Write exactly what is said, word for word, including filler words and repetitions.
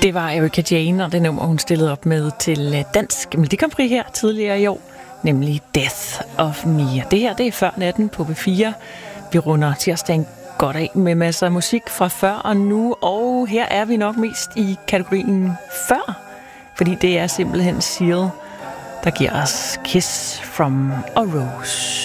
Det var Erika Jane og det nummer, hun stillede op med til Dansk Melodi Grand Prix her tidligere i år, nemlig Death of Me. Det her, det er Før Natten på B fire. Vi runder tirsdagen godt af med masser af musik fra før og nu, og her er vi nok mest i kategorien før, fordi det er simpelthen Seal, der giver os Kiss from a Rose.